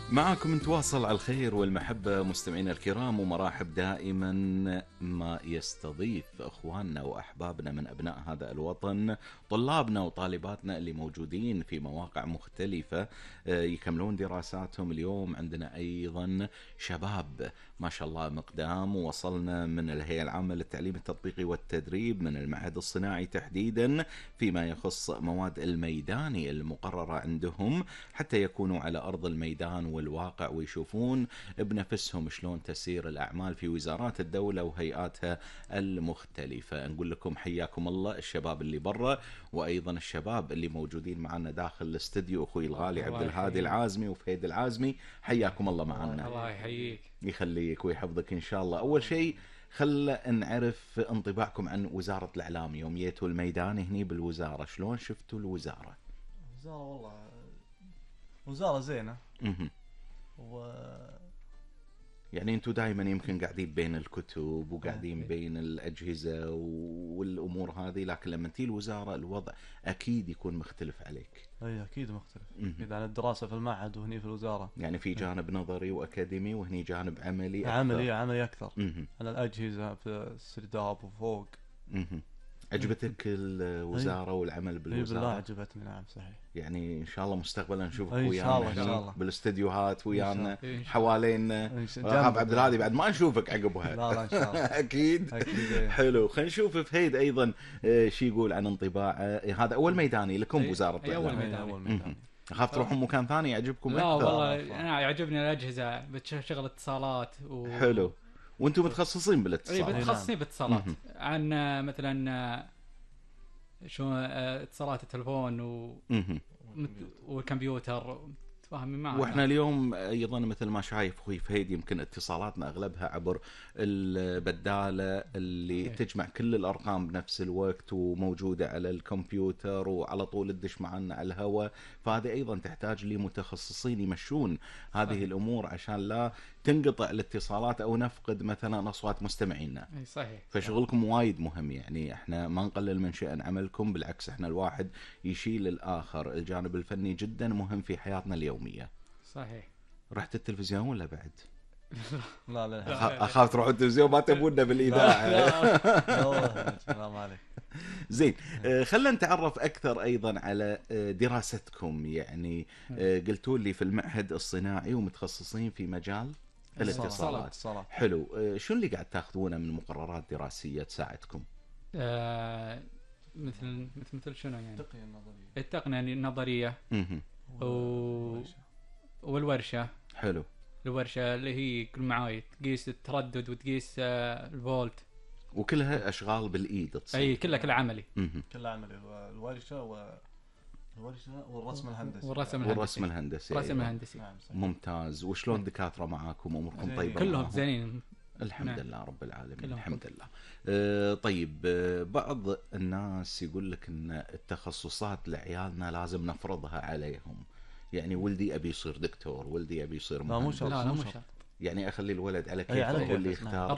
معاكم نتواصل على الخير والمحبة مستمعينا الكرام، ومراحب دائما ما يستضيف أخواننا وأحبابنا من أبناء هذا الوطن، طلابنا وطالباتنا اللي موجودين في مواقع مختلفة يكملون دراساتهم. اليوم عندنا أيضا شباب ما شاء الله مقدام، ووصلنا من الهيئة العامة للتعليم التطبيقي والتدريب من المعهد الصناعي تحديدا فيما يخص مواد الميداني المقررة عندهم، حتى يكونوا على أرض الميدان والواقع ويشوفون بنفسهم شلون تسير الأعمال في وزارات الدولة وهيئاتها المختلفة. نقول لكم حياكم الله الشباب اللي برا، وأيضا الشباب اللي موجودين معنا داخل الاستديو، أخوي الغالي عبد الهادي العازمي وفهيد العازمي، حياكم الله معنا. الله يحييك يخليك ويحفظك إن شاء الله. أول شيء خلنا نعرف انطباعكم عن وزارة الإعلام. يوم جيتوا الميدان هني بالوزارة، شلون شفتوا الوزارة؟ وزارة والله وزارة زينة. يعني انتم دائما يمكن قاعدين بين الكتب وقاعدين بين الأجهزة والأمور هذه، لكن لما تيجي الوزارة الوضع أكيد يكون مختلف عليك. اي اكيد مختلف. اكيد عن الدراسة في المعهد وهني في الوزارة، يعني في جانب نظري وأكاديمي، وهني جانب عملي أكثر. عملي أكثر. على الأجهزة في السرداب وفوق. عجبتك الوزارة والعمل بالوزارة؟ بالله عجبتني، نعم صحيح. يعني إن شاء الله مستقبلا نشوفك ويانا بالاستديوهات ويانا حوالينا. عبد الهادي بعد ما نشوفك عقبها. لا إن شاء الله. أكيد. حلو. خلينا نشوف فهيد أيضا شي يقول عن انطباعه. هذا أول ميداني لكم بوزارة الإعلام؟ أول ميداني. أخاف تروحون مكان ثاني يعجبكم لا أكثر؟ والله أنا يعجبني الأجهزة بتشغل اتصالات حلو. وانتم متخصصين بالاتصالات؟ اي متخصصين باتصالات. عن مثلا شو اتصالات التلفون والكمبيوتر، تفاهمين معنا. واحنا اليوم ايضا مثل ما شايف اخوي فهيد، يمكن اتصالاتنا اغلبها عبر البدالة اللي تجمع كل الارقام بنفس الوقت وموجودة على الكمبيوتر وعلى طول تدش معنا على الهواء، فهذه ايضا تحتاج لمتخصصين يمشون هذه الامور عشان لا تنقطع الاتصالات او نفقد مثلا اصوات مستمعينا. اي صحيح. فشغلكم وايد مهم، يعني احنا ما نقلل من شأن عملكم، بالعكس احنا الواحد يشيل الاخر. الجانب الفني جدا مهم في حياتنا اليومية. صحيح. رحت التلفزيون ولا بعد؟ لا اخاف تروحوا التلفزيون ما تبونا بالاذاعه. لا ما عليك. زين. خلينا نتعرف اكثر ايضا على دراستكم. يعني قلتوا لي في المعهد الصناعي ومتخصصين في مجال الاتصالات. حلو. شو اللي قاعد تاخذونه من مقررات دراسيه تساعدكم؟ مثل شنو يعني؟ التقنية النظرية والورشة. حلو. الورشة اللي هي كل معاي تقيس التردد وتقيس الفولت، وكلها اشغال بالايد تصير. اي كلها عملي. كلها عملي. الورشة والرسم الهندسي. والرسم الهندسي. نعم ممتاز. وشلون الدكاترة معاكم؟ اموركم طيبة؟ كلهم زينين الحمد لله رب العالمين. الحمد لله. طيب، بعض الناس يقول لك ان التخصصات لعيالنا لازم نفرضها عليهم. يعني ولدي ابي يصير دكتور، ولدي ابي يصير مهندس. لا مو شرط. يعني اخلي الولد على كيفه هو اللي يختار